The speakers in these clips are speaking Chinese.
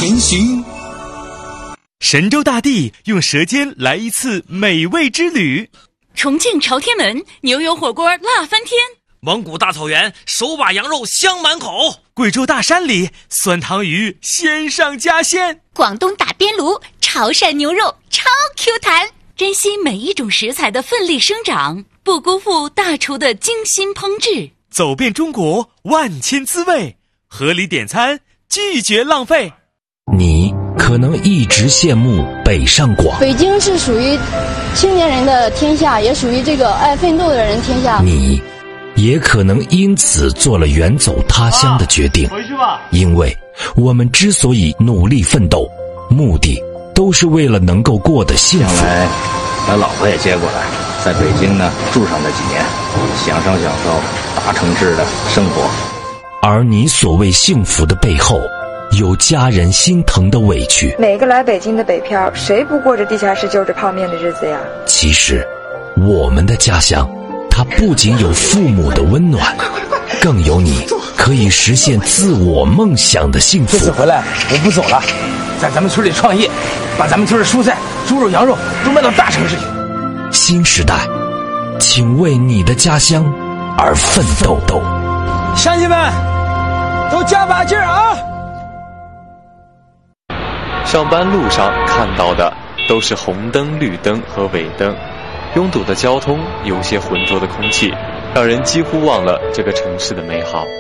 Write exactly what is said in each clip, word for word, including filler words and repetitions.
前行。 神州大地用舌尖来一次美味之旅。 重庆朝天门牛油火锅辣翻天。 蒙古大草原手把羊肉香满口。 贵州大山里酸汤鱼鲜上加鲜。 广东打边炉潮汕牛肉超 Q 弹。珍惜每一种食材的奋力生长，不辜负大厨的精心烹制。 走遍中国万千滋味，合理点餐，拒绝浪费。 你可能一直羡慕北上广， 北京是属于青年人的天下，也属于这个爱奋斗的人天下。 你也可能因此做了远走他乡的决定。 回去吧。 因为我们之所以努力奋斗，目的都是为了能够过得幸福。 将来把老婆也接过来，在北京呢住上那几年，享受享受大城市的生活。 而你所谓幸福的背后，有家人心疼的委屈。 每个来北京的北漂，谁不过着地下室就着泡面的日子呀？ 其实我们的家乡，它不仅有父母的温暖，更有你可以实现自我梦想的幸福。 这次回来我不走了，在咱们村里创业，把咱们村的蔬菜、猪肉、羊肉都卖到大城市去。 新时代，请为你的家乡而奋斗斗。 乡亲们都加把劲儿啊！ 上班路上看到的都是红灯、绿灯和尾灯，拥堵的交通，有些浑浊的空气，让人几乎忘了这个城市的美好。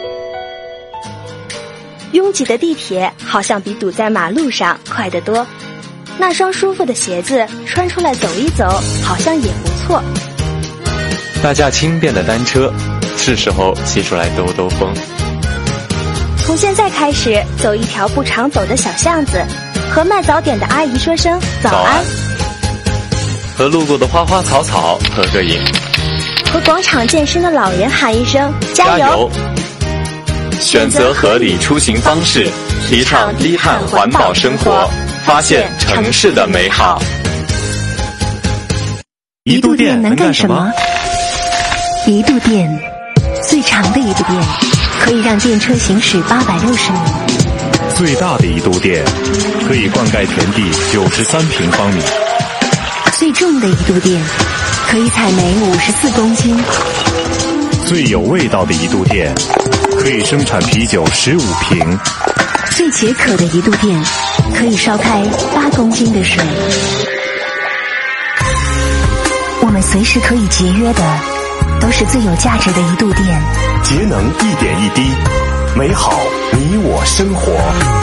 拥挤的地铁好像比堵在马路上快得多，那双舒服的鞋子穿出来走一走，好像也不错。 那架轻便的单车，是时候骑出来兜兜风。 从现在开始，走一条不常走的小巷子，和卖早点的阿姨说声早安，早安， 和路过的花花草草合个影， 和广场健身的老人喊一声加油。 加油！选择合理出行方式，提倡低碳环保生活，发现城市的美好。 一度电能干什么？一度电，最长的一度电可以让电车行驶八百六十米， 最大的一度电可以灌溉田地九十三平方米， 最重的一度电可以采煤五十四公斤， 最有味道的一度电可以生产啤酒十五瓶， 最解渴的一度电可以烧开八公斤的水。我们随时可以节约的都是最有价值的一度电。 节能一点一滴，美好你我生活。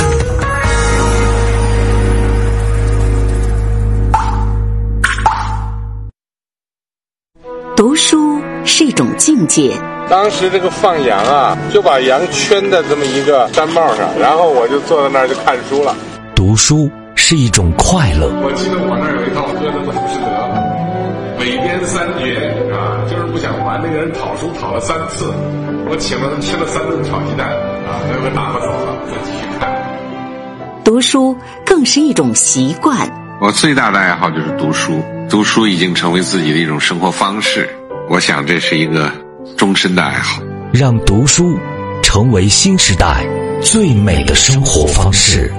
读书是一种境界。 当时这个放羊啊，就把羊圈在这么一个山帽上，然后我就坐在那儿就看书了。 读书是一种快乐。 我记得我那儿有一套歌的祖师德，北边三绝啊，就是不想还，那个人讨书讨了三次，我请了他吃了三顿炒鸡蛋啊，那个打发走了，再继续看。 读书更是一种习惯。 我最大的爱好就是读书，读书已经成为自己的一种生活方式，我想这是一个终身的爱好。 让读书成为新时代最美的生活方式。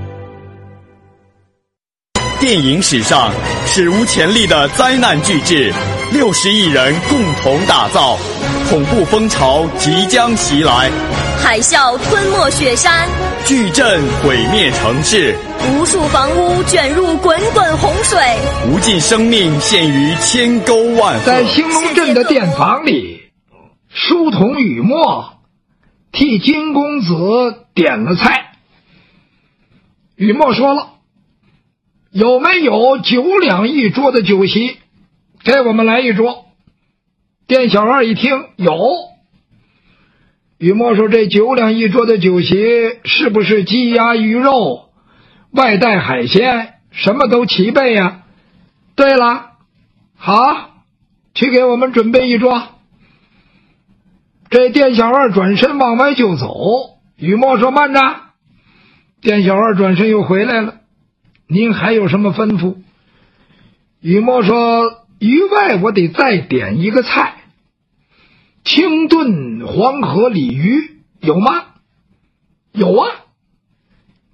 电影史上史无前例的灾难巨制，六十亿人共同打造，恐怖风潮即将袭来， 海啸吞没雪山， 巨震毁灭城市， 无数房屋卷入滚滚洪水， 无尽生命陷于千沟万壑。 在兴隆镇的店房里，书童雨墨替金公子点了菜。雨墨说了，有没有九两一桌的酒席？给我们来一桌。店小二一听有。雨墨说，这九两一桌的酒席是不是鸡鸭鱼肉外带海鲜，什么都齐备呀？对了，好，去给我们准备一桌。这店小二转身往外就走，雨墨说慢着。店小二转身又回来了，您还有什么吩咐？雨墨说，鱼外我得再点一个菜，清炖黄河鲤鱼有吗？有啊。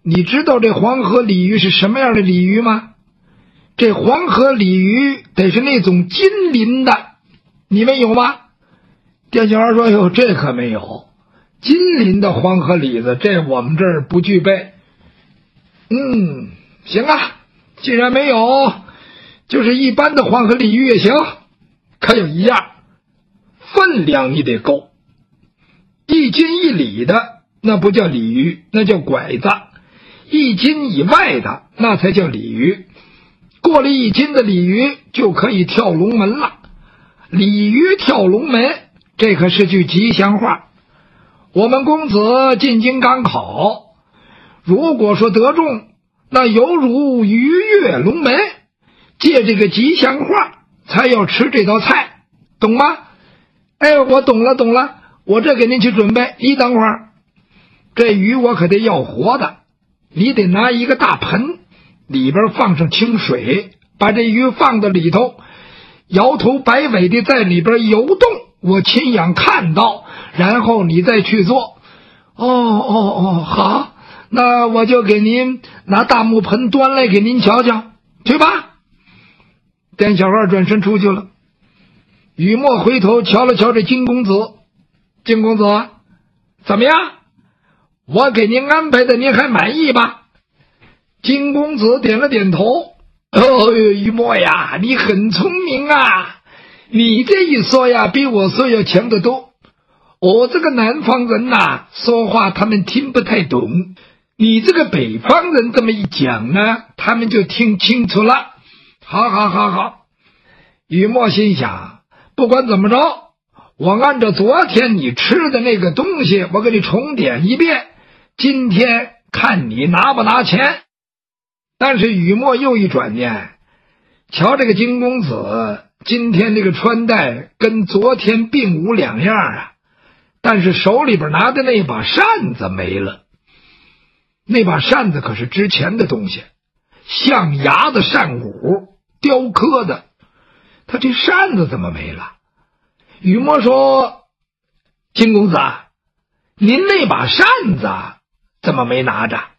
你知道这黄河鲤鱼是什么样的鲤鱼吗？这黄河鲤鱼得是那种金鳞的，你们有吗？店小二说：“哟，这可没有，金鳞的黄河鲤子，这我们这儿不具备。”嗯，行啊，既然没有，就是一般的黄河鲤鱼也行。可有一样，分量你得够，一斤一里的那不叫鲤鱼，那叫拐子；一斤以外的那才叫鲤鱼。过了一斤的鲤鱼就可以跳龙门了。鲤鱼跳龙门，这可是句吉祥话。我们公子进京赶考，如果说得中，那犹如鱼跃龙门，借这个吉祥话才要吃这道菜，懂吗？哎，我懂了懂了，我这给您去准备。你等会儿，这鱼我可得要活的，你得拿一个大盆，里边放上清水，把这鱼放到里头，摇头摆尾的在里边游动，我亲眼看到，然后你再去做。哦哦哦，好，那我就给您拿大木盆端来给您瞧瞧，去吧。店小二转身出去了。雨墨回头瞧了瞧这金公子，金公子怎么样？我给您安排的您还满意吧？金公子点了点头。哦，雨墨呀，你很聪明啊，你这一说呀比我说要强得多。我这个南方人呐、啊，说话他们听不太懂，你这个北方人这么一讲呢，他们就听清楚了。好好好好，雨墨心想，不管怎么着，我按照昨天你吃的那个东西，我给你重点一遍，今天看你拿不拿钱。但是雨墨又一转念，瞧这个金公子今天这个穿戴跟昨天并无两样啊，但是手里边拿的那把扇子没了。那把扇子可是之前的东西，象牙的扇骨，雕刻的，他这扇子怎么没了？雨墨说：“金公子，您那把扇子怎么没拿着？”